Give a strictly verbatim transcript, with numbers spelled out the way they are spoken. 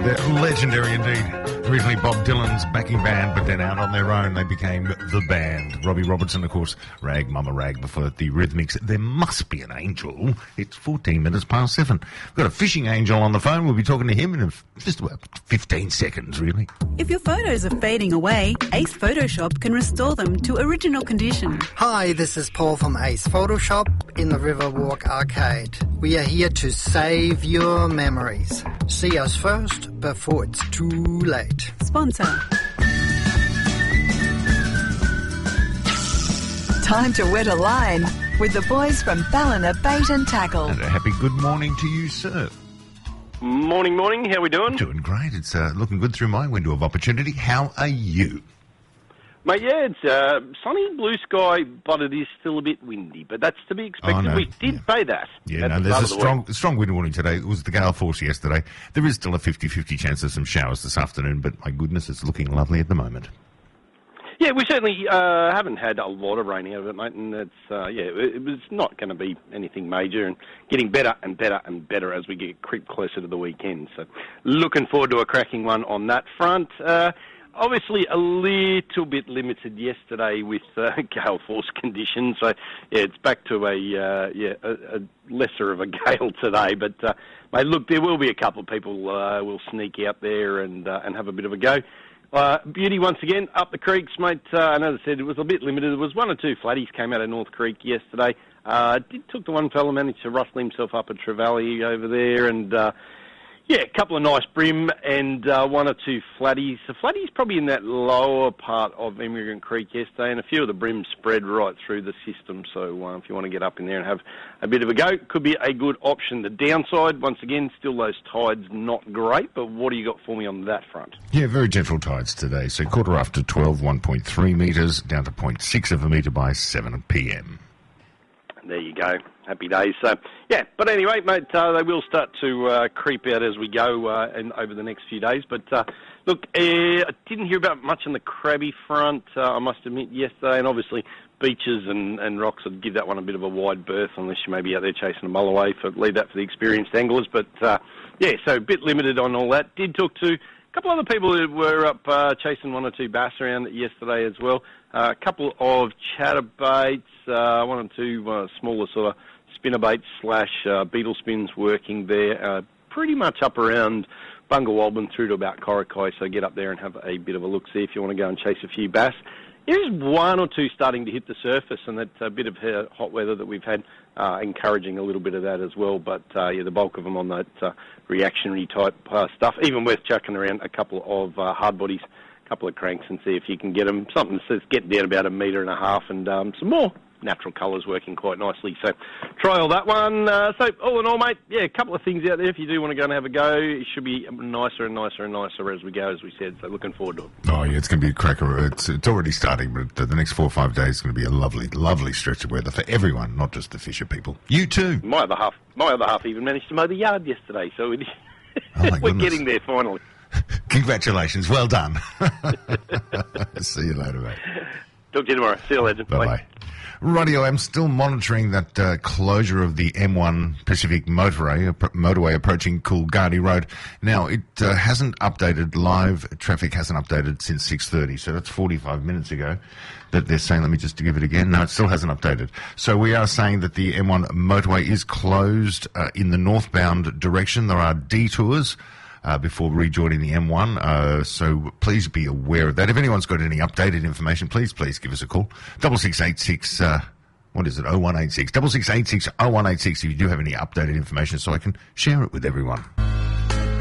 they're legendary indeed. Originally Bob Dylan's backing band, but then out on their own they became the band. Robbie Robertson, of course, Rag Mama Rag before the Rhythmics. There must be an angel. It's fourteen minutes past seven. We've got a fishing angel on the phone. We'll be talking to him in just about fifteen seconds, really. If your photos are fading away, Ace Photoshop can restore them to original condition. Hi, this is Paul from Ace Photoshop in the Riverwalk Arcade. We are here to save your memories. See us first before it's too late. Sponsor. Time to wet a line with the boys from Ballina Bait and Tackle. And a happy good morning to you, sir. Morning, morning. How we doing? Doing great. It's uh, looking good through my window of opportunity. How are you? Mate, yeah, it's uh, sunny, blue sky, but it is still a bit windy. But that's to be expected. Oh, no. We did yeah. say that. Yeah, no, there's a strong strong wind warning today. It was the gale force yesterday. There is still a fifty-fifty chance of some showers this afternoon, but my goodness, it's looking lovely at the moment. Yeah, we certainly uh, haven't had a lot of rain out of it, mate, and it's, uh, yeah, it, it was not going to be anything major and getting better and better and better as we get creep closer to the weekend. So looking forward to a cracking one on that front. Uh, Obviously, a little bit limited yesterday with uh, gale force conditions. So, yeah, it's back to a uh, yeah a, a lesser of a gale today. But, uh, mate, look, there will be a couple of people uh, will sneak out there and uh, and have a bit of a go. Uh, beauty once again up the creeks, mate. Uh, and as I said, it was a bit limited. There was one or two flatties came out of North Creek yesterday. Uh, did took the one fella managed to rustle himself up at Trevally over there and. Uh, Yeah, a couple of nice brim and uh, one or two flatties. The flatties probably in that lower part of Immigrant Creek yesterday, and a few of the brims spread right through the system. So uh, if you want to get up in there and have a bit of a go, could be a good option. The downside, once again, still those tides not great, but what do you got for me on that front? Yeah, very gentle tides today. So quarter after twelve, one point three metres, down to zero point six of a metre by seven p.m. There you go. Happy days. So, yeah, but anyway, mate, uh, they will start to uh, creep out as we go uh, and over the next few days. But, uh, look, uh, I didn't hear about much on the crabby front, uh, I must admit, yesterday. And obviously, beaches and, and rocks would give that one a bit of a wide berth unless you may be out there chasing a mull away. For, leave that for the experienced anglers. But, uh, yeah, so a bit limited on all that. Did talk to a couple other people who were up uh, chasing one or two bass around yesterday as well. Uh, a couple of chatterbaits, uh, one or two uh, smaller sort of spinnerbaits slash uh, beetle spins working there, uh, pretty much up around Bunga Walbin through to about Corokai, so get up there and have a bit of a look-see if you want to go and chase a few bass. There's one or two starting to hit the surface, and that's a bit of uh, hot weather that we've had, uh, encouraging a little bit of that as well, but uh, yeah, the bulk of them on that uh, reactionary type uh, stuff, even worth chucking around a couple of uh, hard bodies, a couple of cranks, and see if you can get them, something that says get down about a metre and a half, and um, some more natural colours working quite nicely. So try all that one. Uh, so all in all, mate, yeah, a couple of things out there. If you do want to go and have a go, it should be nicer and nicer and nicer as we go, as we said. So looking forward to it. Oh, yeah, it's going to be a cracker. It's, it's already starting, but the next four or five days is going to be a lovely, lovely stretch of weather for everyone, not just the fisher people. You too. My other half, my other half even managed to mow the yard yesterday, so it, oh my we're goodness. getting there finally. Congratulations. Well done. See you later, mate. Talk to you tomorrow. See you, legend. Bye-bye. Bye. Radio, I'm still monitoring that uh, closure of the M one Pacific motorway, uh, motorway approaching Coolgardie Road. Now, it uh, hasn't updated, live traffic hasn't updated since six thirty, so that's forty-five minutes ago that they're saying. Let me just give it again. No, it still hasn't updated. So we are saying that the M one motorway is closed uh, in the northbound direction. There are detours Uh, before rejoining the M one, uh, so please be aware of that. If anyone's got any updated information, please, please give us a call. Double six eight six, uh, what is it, oh one eight six, double six eight six, oh one eight six if you do have any updated information so I can share it with everyone.